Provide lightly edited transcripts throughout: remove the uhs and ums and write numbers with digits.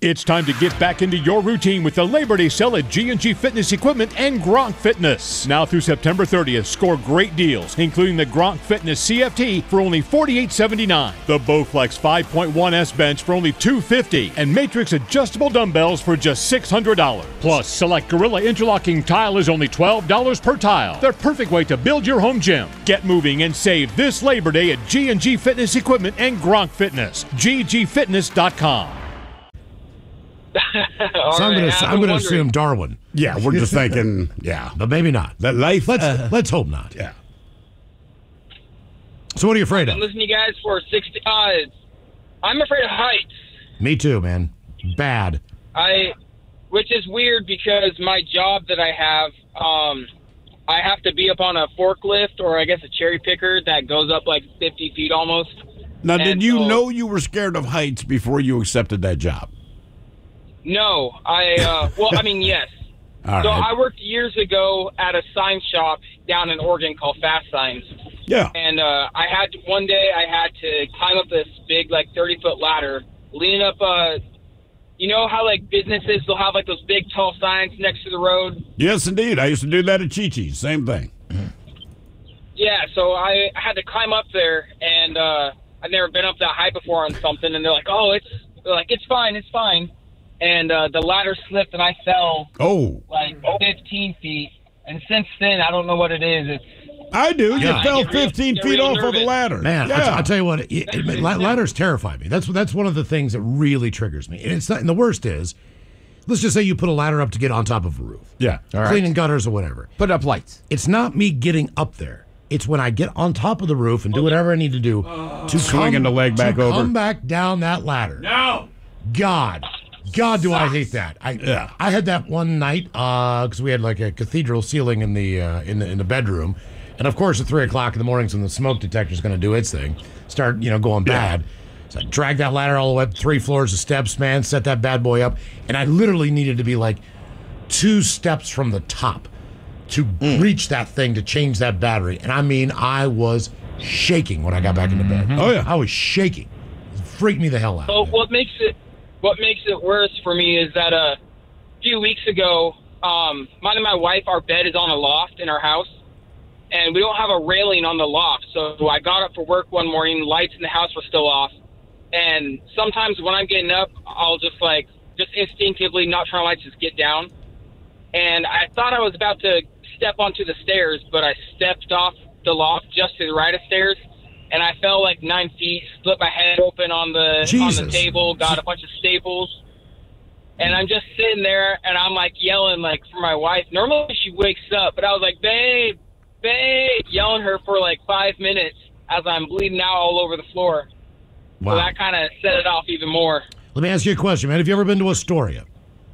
It's time to get back into your routine with the Labor Day sale at G&G Fitness Equipment and Gronk Fitness. Now through September 30th, score great deals, including the Gronk Fitness CFT for only $48.79, the Bowflex 5.1S bench for only $250, and Matrix adjustable dumbbells for just $600. Plus, select Gorilla interlocking tile is only $12 per tile. The perfect way to build your home gym. Get moving and save this Labor Day at G&G Fitness Equipment and Gronk Fitness. ggfitness.com. So I'm going to assume Darwin. Yeah, we're just thinking, yeah. But maybe not. That life. Let's hope not. Yeah. So what are you afraid of? I've been listening to you guys for 60. I'm afraid of heights. Me too, man. Bad. Which is weird because my job that I have to be up on a forklift or I guess a cherry picker that goes up like 50 feet almost. Now, did you know you were scared of heights before you accepted that job? No, yes. All so right. I worked years ago at a sign shop down in Oregon called Fast Signs. Yeah. And one day I had to climb up this big, like 30-foot ladder, leaning up. You know how like businesses they'll have like those big tall signs next to the road. Yes, indeed. I used to do that at Chi-Chi's. Same thing. Yeah. So I had to climb up there, and I've never been up that high before on something. And they're like, it's fine, it's fine. And the ladder slipped, and I fell like 15 feet. And since then, I don't know what it is. I do. You fell 15 feet off of the ladder. Man, yeah. I'll tell you what, ladders terrify me. That's one of the things that really triggers me. And it's not. And the worst is, let's just say you put a ladder up to get on top of a roof. Yeah. All Cleaning right. gutters or whatever. Put up lights. It's not me getting up there. It's when I get on top of the roof and do whatever I need to do to Swinging the leg back over. come back down that ladder. No. God, do I hate that. I had that one night because we had like a cathedral ceiling in the bedroom, and of course at 3:00 in the mornings when the smoke detector is going to do its thing, start going bad. So I dragged that ladder all the way up 3 floors of steps, man, set that bad boy up, and I literally needed to be like 2 steps from the top to reach that thing to change that battery. And I mean, I was shaking when I got back into bed. Oh yeah, I was shaking. It freaked me the hell out. So what makes it worse for me is that a few weeks ago, mine and my wife, our bed is on a loft in our house, and we don't have a railing on the loft. So I got up for work one morning, the lights in the house were still off, and sometimes when I'm getting up, I'll just instinctively not turn on lights, just get down. And I thought I was about to step onto the stairs, but I stepped off the loft just to the right of stairs, and I fell like 9 feet, split my head open on the table, got a bunch of staples, and I'm just sitting there, and I'm like yelling like for my wife. Normally she wakes up, but I was like, babe, yelling her for like 5 minutes as I'm bleeding out all over the floor. Wow. So that kind of set it off even more. Let me ask you a question, man. Have you ever been to Astoria?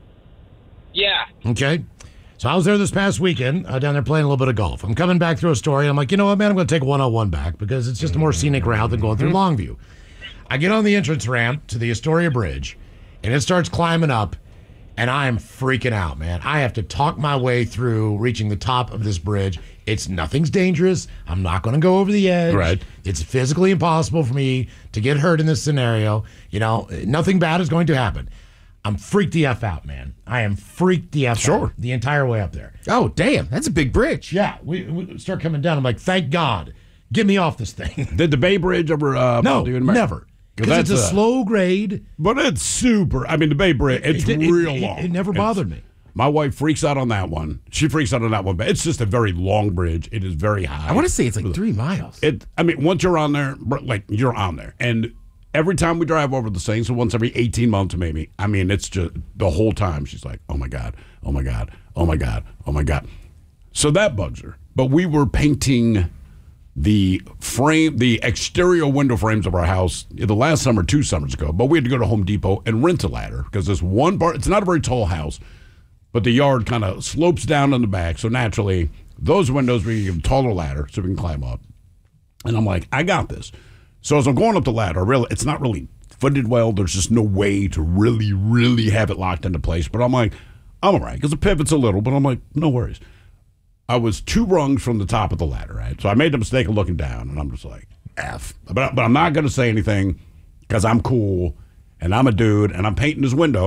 Yeah. Okay. So I was there this past weekend, down there playing a little bit of golf. I'm coming back through Astoria. I'm like, you know what, man? I'm going to take 101 back because it's just a more scenic route than going through Longview. I get on the entrance ramp to the Astoria Bridge, and it starts climbing up, and I am freaking out, man. I have to talk my way through reaching the top of this bridge. Nothing's dangerous. I'm not going to go over the edge. Right. It's physically impossible for me to get hurt in this scenario. Nothing bad is going to happen. I'm freaked the F out, man. I am freaked the F out the entire way up there. Oh, damn. That's a big bridge. Yeah, we start coming down. I'm like, thank God. Get me off this thing. Did the Bay Bridge ever No, bother you? never. Because it's a slow grade. But it's super. I mean, the Bay Bridge, it's real long. It never bothered me. My wife freaks out on that one. She freaks out on that one. But it's just a very long bridge. It is very high. I want to say it's like 3 miles. Once you're on there, like, you're on there. And every time we drive over the same, so once every 18 months maybe, I mean, it's just the whole time she's like, oh, my God, oh, my God, oh, my God, oh, my God. So that bugs her. But we were painting the exterior window frames of our house the last summer, 2 summers ago. But we had to go to Home Depot and rent a ladder because this one part, it's not a very tall house, but the yard kind of slopes down in the back. So naturally, those windows, we give a taller ladder so we can climb up. And I'm like, I got this. So as I'm going up the ladder, it's not really footed well. There's just no way to really, really have it locked into place. But I'm like, I'm all right because the pivot's a little, but I'm like, no worries. I was 2 rungs from the top of the ladder, right? So I made the mistake of looking down, and I'm just like, F. But I'm not going to say anything because I'm cool, and I'm a dude, and I'm painting this window.